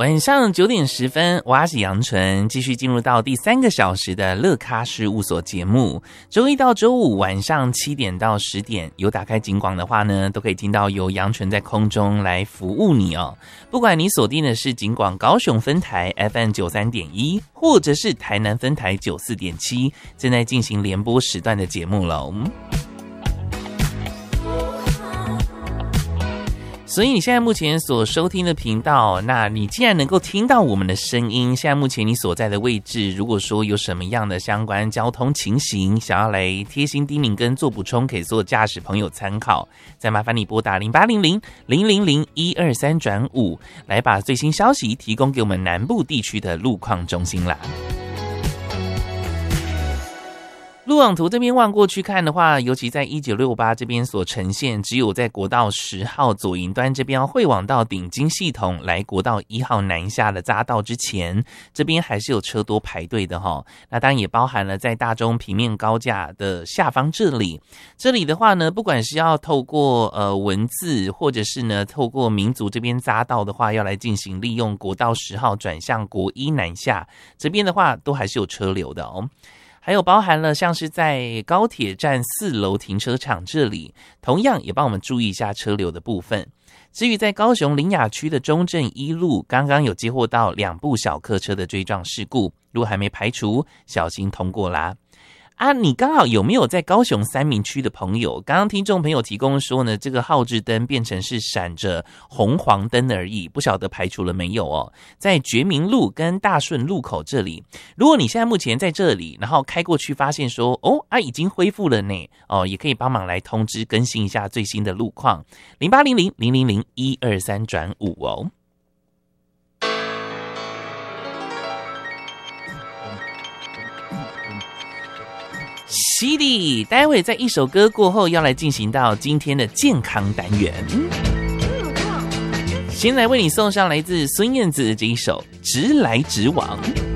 晚上9点10分，我是杨纯，继续进入到第3个小时的乐咖事务所节目。周一到周五晚上7点到10点，有打开警广的话呢，都可以听到由杨纯在空中来服务你哦。不管你锁定的是警广高雄分台 FM 93.1，或者是台南分台94.7，正在进行联播时段的节目喽。所以你现在目前所收听的频道，那你既然能够听到我们的声音，现在目前你所在的位置，如果说有什么样的相关交通情形，想要来贴心叮咛跟做补充，给所有驾驶朋友参考，再麻烦你拨打0800-000-123-5，来把最新消息提供给我们南部地区的路况中心啦。路网图这边望过去看的话，尤其在19668这边所呈现，只有在国道10号左营端这边会往到顶金系统来国道1号南下的匝道之前，这边还是有车多排队的齁。那当然也包含了在大中平面高架的下方这里的话呢，不管是要透过文字，或者是呢透过民族这边匝道的话，要来进行利用国道10号转向国1南下，这边的话都还是有车流的哦。还有包含了像是在高铁站4楼停车场这里，同样也帮我们注意一下车流的部分。至于在高雄苓雅区的中正一路，刚刚有接获到2部小客车的追撞事故，如果还没排除，小心通过啦。你刚好有没有在高雄三民区的朋友？刚刚听众朋友提供说呢，这个号志灯变成是闪着红黄灯而已，不晓得排除了没有哦。在觉明路跟大顺路口这里，如果你现在目前在这里，然后开过去发现说已经恢复了呢，也可以帮忙来通知更新一下最新的路况，0800-000-123-5哦。是的，待会在一首歌过后要来进行到今天的健康单元。先来为你送上来自孙燕姿的这一首《直来直往》。